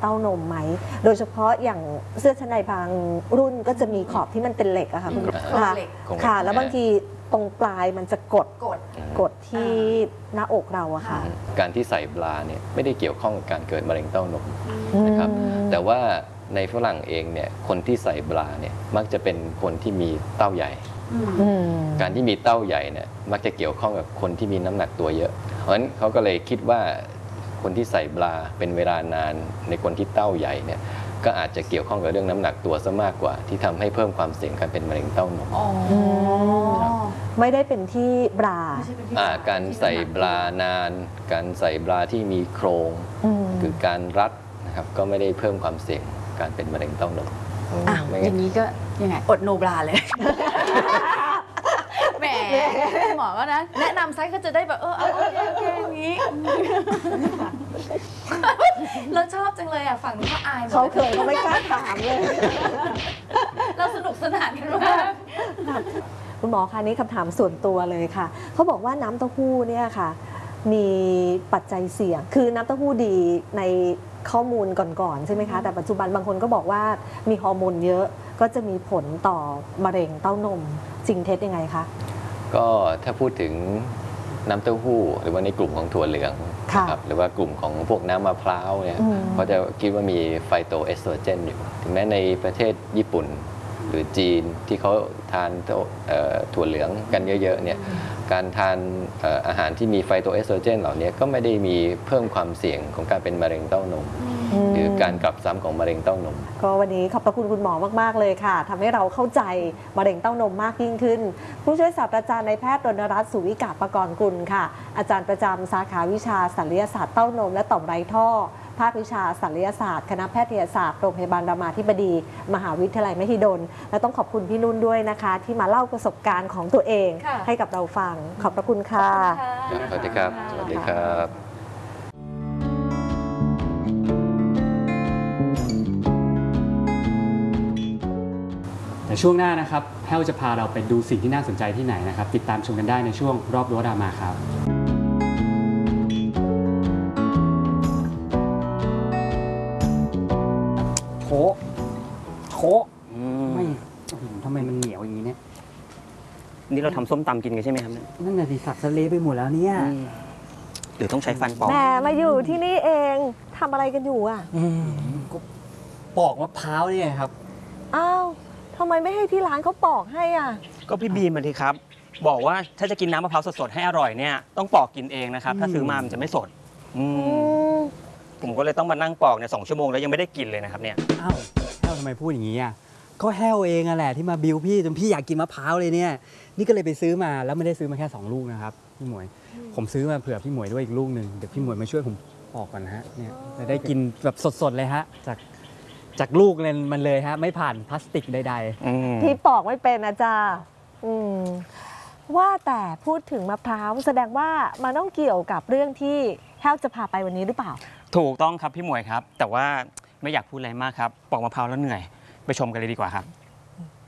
เต้านมไหมโดยเฉพาะอย่างเสื้อชั้นในบางรุ่นก็จะมีขอบที่มันเป็นเหล็กอะค่ะคุณค่ะแล้วบางทีตรงปลายมันจะกดที่หน้าอกเราอะค่ะการที่ใส่บราเนี่ยไม่ได้เกี่ยวข้องกับการเกิดมะเร็งเต้านมนะครับแต่ว่าในฝรั่งเองเนี่ยคนที่ใส่บราเนี่ยมักจะเป็นคนที่มีเต้าใหญ่การที่มีเต้าใหญ่เนี่ยมักจะเกี่ยวข้องกับคนที่มีน้ำหนักตัวเยอะเพราะฉะนั้นเขาก็เลยคิดว่าคนที่ใส่บราเป็นเวลานานในคนที่เต้าใหญ่เนี่ยก็อาจจะเกี่ยวข้องกับเรื่องน้ำหนักตัวซะมากกว่าที่ทำให้เพิ่มความเสี่ยงการเป็นมะเร็งเต้านมไม่ได้เป็นที่บราการใส่บรานานการใส่บราที่มีโครงคือการรัดนะครับก็ไม่ได้เพิ่มความเสี่ยงการเป็นมะเร็งเต้านมอย่างนี้ก็ยังไงอดโนบราเลยแหมหมอก็นะแนะนำไซส์ก็จะได้แบบโอเคอย่างนี้เราชอบจังเลยอ่ะฝั่งนี้เขาอายเขาเขินเขาไม่กล้าถามเลยเราสนุกสนานกันมากคุณหมอคะนี้คำถามส่วนตัวเลยค่ะเขาบอกว่าน้ำเต้าหู้เนี่ยค่ะมีปัจจัยเสี่ยงคือน้ำเต้าหู้ดีในข้อมูลก่อนๆใช่ไหมคะแต่ปัจจุบันบางคนก็บอกว่ามีฮอร์โมนเยอะก็จะมีผลต่อมะเร็งเต้านมจริงเท็จยังไงคะก็ถ้าพูดถึงน้ำเต้าหู้หรือว่าในกลุ่มของถั่วเหลืองนะครับหรือว่ากลุ่มของพวกน้ำมะพร้าวเนี่ยเขาจะคิดว่ามีไฟโตเอสโตรเจนอยู่ถึงแม้ในประเทศญี่ปุ่นหรือจีนที่เขาทานถั่วเหลืองกันเยอะๆเนี่ยการทานอาหารที่มีไฟโตเอสโตรเจนเหล่านี้ก็ไม่ได้มีเพิ่มความเสี่ยงของการเป็นมะเร็งเต้านมหรือการกลับซ้ำของมะเร็งเต้านมก็วันนี้ขอบพระคุณคุณหมอมากๆเลยค่ะทำให้เราเข้าใจมะเร็งเต้านมมากยิ่งขึ้นผู้ช่วยศาสตราจารย์นายแพทย์รณรัตน์ สุวิกาปกรณ์กุลค่ะอาจารย์ประจำสาขาวิชาศัลยศาสตร์เต้านมและต่อมไร้ท่อภาควิชาศัลยศาสตร์คณะแพทยศาสตร์โรงพยาบาลรามาธิบดีมหาวิทยาลัยมหิดลและต้องขอบคุณพี่นุ่นด้วยนะคะที่มาเล่าประสบการณ์ของตัวเองให้กับเราฟังขอบพระคุณค่ะสวัสดีครับสวัสดีครับแต่ช่วงหน้านะครับแห้วจะพาเราไปดูสิ่งที่น่าสนใจที่ไหนนะครับติดตามชมกันได้ในช่วงรอบรั้วรามาครับโถไม่ทำไมมันเหนียวอย่างนี้เนี่ยนี่เราทำส้มตำกินกันใช่ไหมครับนั่นน่ะสิสับสะเลไปหมดแล้วเนี่ยหรือต้องใช้ฟันปอกแหมมาอยู่ที่นี่เองทำอะไรกันอยู่อ่ะก็ปอกมะพร้าวเนี่ยครับอ้าวทำไมไม่ให้ที่ร้านเขาปอกให้อ่ะก็พี่บีมมาทีครับบอกว่าถ้าจะกินน้ำมะพร้าวสดๆให้อร่อยเนี่ยต้องปอกกินเองนะครับถ้าซื้อมามันจะไม่สดผมก็เลยต้องมานั่งปอกเนี่ย2 ชั่วโมงแล้วยังไม่ได้กินเลยนะครับเนี่ยอ้าวแห้วทำไมพูดอย่างนี้อ่ะก็แห้วเองอะแหละที่มาบิวพี่จนพี่อยากกินมะพร้าวเลยเนี่ยนี่ก็เลยไปซื้อมาแล้วไม่ได้ซื้อมาแค่2 ลูกนะครับพี่หมวยผมซื้อมาเผื่อพี่หมวยด้วยอีกลูกหนึ่งเดี๋ยวพี่หมวยมาช่วยผมปอกก่อนนะฮะเนี่ยจะได้กินแบบสดๆเลยฮะจากลูกเลยมันเลยฮะไม่ผ่านพลาสติกใดๆที่ปอกไม่เป็นนะจ๊ะว่าแต่พูดถึงมะพร้าวแสดงว่ามันต้องเกี่ยวกับเรื่องที่แห้วจะพาไปวันนี้หรือเปล่าถูกต้องครับพี่หมวยครับแต่ว่าไม่อยากพูดอะไรมากครับปอกมะพร้าวแล้วเหนื่อยไปชมกันเลยดีกว่าครับ